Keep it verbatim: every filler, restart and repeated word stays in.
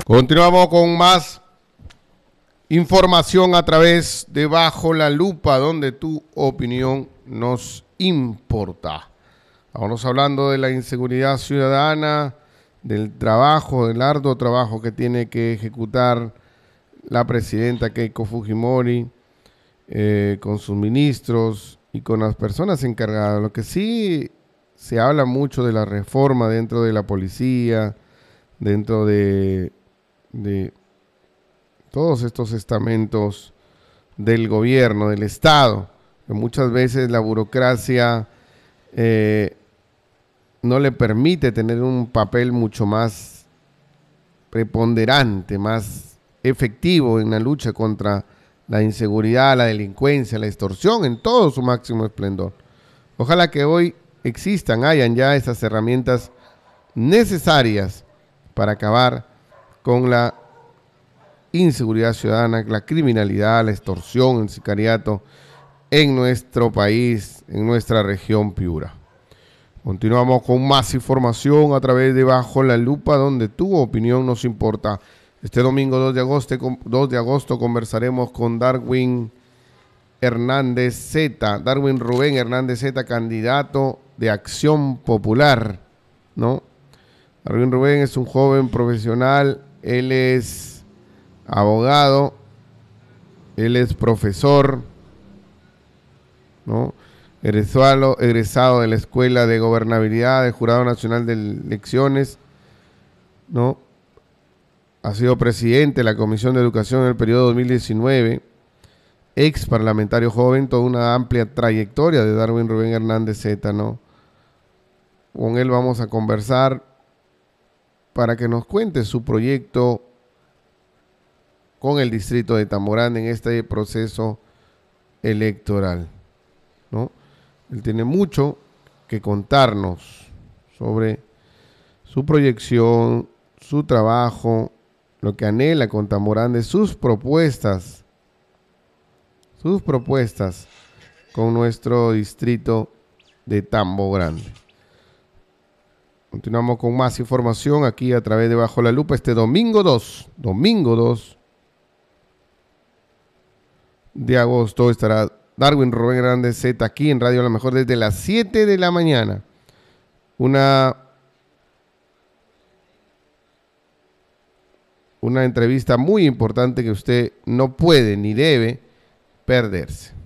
Continuamos con más información a través de Bajo la Lupa, donde tu opinión nos importa. Vamos hablando de la inseguridad ciudadana, del trabajo, del arduo trabajo que tiene que ejecutar la presidenta Keiko Fujimori eh, con sus ministros y con las personas encargadas. Lo que sí se habla mucho de la reforma dentro de la policía, dentro de, de todos estos estamentos del gobierno, del Estado, que muchas veces la burocracia eh, no le permite tener un papel mucho más preponderante, más efectivo en la lucha contra la inseguridad, la delincuencia, la extorsión en todo su máximo esplendor. Ojalá que hoy existan, hayan ya esas herramientas necesarias para acabar con la inseguridad ciudadana, la criminalidad, la extorsión, el sicariato en nuestro país, en nuestra región Piura. Continuamos con más información a través de Bajo la Lupa, donde tu opinión nos importa. Este domingo dos de agosto, dos de agosto conversaremos con Darwin Hernández Zeta, Darwin Rubén Hernández Zeta, candidato de Acción Popular, ¿no? Darwin Rubén es un joven profesional, él es abogado, él es profesor, ¿no? Egresado, egresado de la Escuela de Gobernabilidad del Jurado Nacional de Elecciones, ¿no? Ha sido presidente de la Comisión de Educación en el periodo dos mil diecinueve, ex parlamentario joven, toda una amplia trayectoria de Darwin Rubén Hernández Zeta, ¿no? Con él vamos a conversar para que nos cuente su proyecto con el distrito de Tamborán en este proceso electoral, ¿no? Él tiene mucho que contarnos sobre su proyección, su trabajo, lo que anhela con Tamborán, de sus propuestas, sus propuestas con nuestro distrito de Tambo Grande. Continuamos con más información aquí a través de Bajo la Lupa este domingo dos, domingo dos de agosto estará Darwin Rubén Hernández Zeta aquí en Radio La Mejor desde las siete de la mañana. Una, una entrevista muy importante que usted no puede ni debe perderse.